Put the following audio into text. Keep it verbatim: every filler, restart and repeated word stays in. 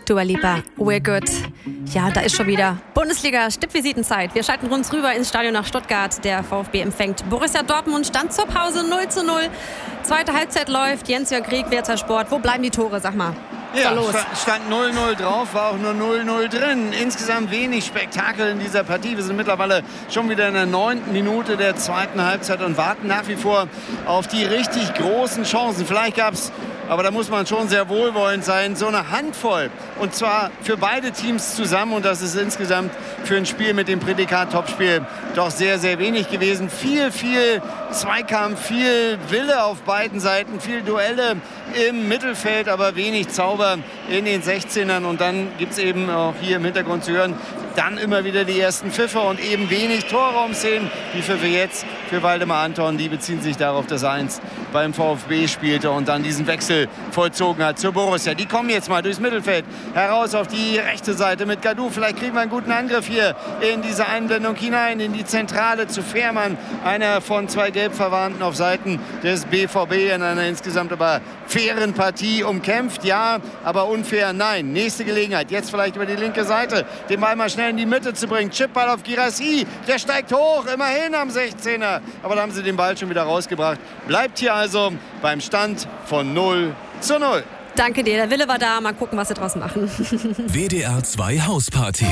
Dua Lipa, We're Good. Ja, da ist schon wieder Bundesliga-Stippvisitenzeit. Wir schalten uns rüber ins Stadion nach Stuttgart. Der VfB empfängt Borussia Dortmund. Stand zur Pause null zu null. Zweite Halbzeit läuft. Jens-Jörg Krieg, W R zwei Sport. Wo bleiben die Tore, sag mal? Ja, stand null null drauf, war auch nur null null drin. Insgesamt wenig Spektakel in dieser Partie. Wir sind mittlerweile schon wieder in der neunten Minute der zweiten Halbzeit und warten nach wie vor auf die richtig großen Chancen. Vielleicht gab es, aber da muss man schon sehr wohlwollend sein, so eine Handvoll. Und zwar für beide Teams zusammen. Und das ist insgesamt für ein Spiel mit dem Prädikat Topspiel doch sehr, sehr wenig gewesen. Viel, viel Zweikampf, viel Wille auf beiden Seiten, viel Duelle im Mittelfeld, aber wenig Zauber in den sechzehnern. Und dann gibt es eben auch hier im Hintergrund zu hören, dann immer wieder die ersten Pfiffe und eben wenig Torraumszenen. Die Pfiffe jetzt für Waldemar Anton, die beziehen sich darauf, dass er einst beim VfB spielte und dann diesen Wechsel vollzogen hat zur Borussia. Die kommen jetzt mal durchs Mittelfeld heraus auf die rechte Seite mit Gadou. Vielleicht kriegen wir einen guten Angriff hier in diese Einblendung hinein, in die Zentrale zu Fährmann. Einer von zwei Gelbverwandten auf Seiten des B V B in einer insgesamt aber fairen Partie umkämpft. Ja, aber unfair, nein. Nächste Gelegenheit, jetzt vielleicht über die linke Seite, den Ball mal schnell in die Mitte zu bringen. Chipball auf Guirassy, der steigt hoch, immerhin am sechzehner. Aber da haben sie den Ball schon wieder rausgebracht. Bleibt hier also beim Stand von null zu null. Danke dir, der Wille war da. Mal gucken, was sie draus machen. W D R zwei Hausparty.